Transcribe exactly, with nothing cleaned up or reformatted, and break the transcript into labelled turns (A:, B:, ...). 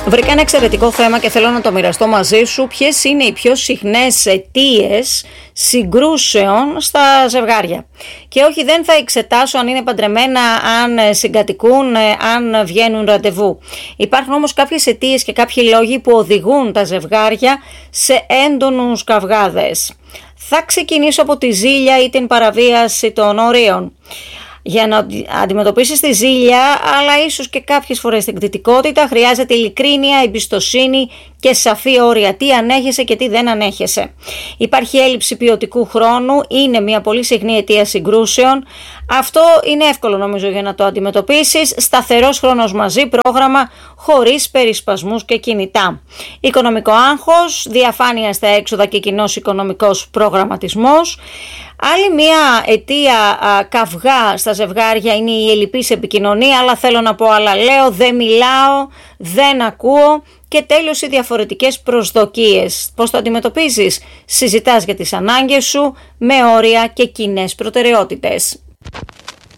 A: Βρήκα ένα εξαιρετικό θέμα και θέλω να το μοιραστώ μαζί σου. Ποιες είναι οι πιο συχνές αιτίες συγκρούσεων στα ζευγάρια? Και όχι, δεν θα εξετάσω αν είναι παντρεμένα, αν συγκατοικούν, αν βγαίνουν ραντεβού. Υπάρχουν όμως κάποιες αιτίες και κάποιοι λόγοι που οδηγούν τα ζευγάρια σε έντονους καυγάδες. Θα ξεκινήσω από τη ζήλια ή την παραβίαση των ορίων. Για να αντιμετωπίσεις τη ζήλια, αλλά ίσως και κάποιες φορές την κριτικότητα, χρειάζεται ειλικρίνεια, εμπιστοσύνη και σαφή όρια. Τι ανέχεσαι και τι δεν ανέχεσαι. Υπάρχει έλλειψη ποιοτικού χρόνου, είναι μια πολύ συχνή αιτία συγκρούσεων. Αυτό είναι εύκολο νομίζω για να το αντιμετωπίσεις. Σταθερός χρόνος μαζί, πρόγραμμα χωρίς περισπασμούς και κινητά. Οικονομικό άγχος, διαφάνεια στα έξοδα και κοινός οικονομικός προγραμματισμός. Άλλη μια αιτία α, καυγά στα ζευγάρια είναι η ελλειπής επικοινωνία, αλλά θέλω να πω άλλα λέω, δεν μιλάω, δεν ακούω και τέλος οι διαφορετικές προσδοκίες. Πώς το αντιμετωπίζεις? Συζητάς για τις ανάγκες σου με όρια και κοινές προτεραιότητες.